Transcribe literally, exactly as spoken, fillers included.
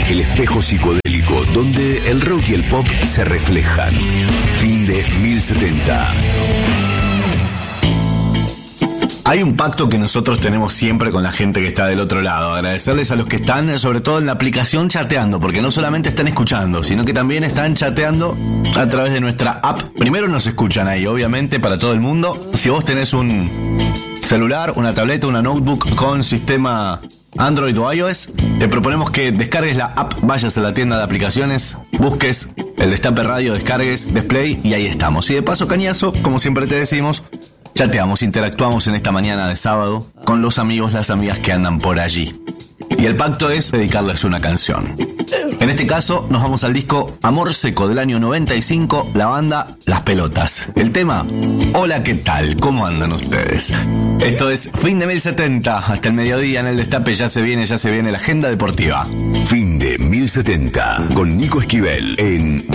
el espejo psicodélico donde el rock y el pop se reflejan. Fin de mil setenta. Hay un pacto que nosotros tenemos siempre con la gente que está del otro lado. Agradecerles a los que están, sobre todo en la aplicación, chateando, porque no solamente están escuchando, sino que también están chateando a través de nuestra app. Primero nos escuchan ahí, obviamente, para todo el mundo. Si vos tenés un celular, una tableta, una notebook con sistema Android o iOS, te proponemos que descargues la app, vayas a la tienda de aplicaciones, busques el Destape Radio, descargues, Desplay y ahí estamos. Y de paso, cañazo, como siempre te decimos, chateamos, interactuamos en esta mañana de sábado con los amigos, las amigas que andan por allí. Y el pacto es dedicarles una canción. En este caso nos vamos al disco Amor Seco del año noventa y cinco, la banda Las Pelotas. El tema, hola, ¿qué tal? ¿Cómo andan ustedes? Esto es Fin de mil setenta, hasta el mediodía en el Destape ya se viene, ya se viene la agenda deportiva. Fin de mil setenta, con Nico Esquivel en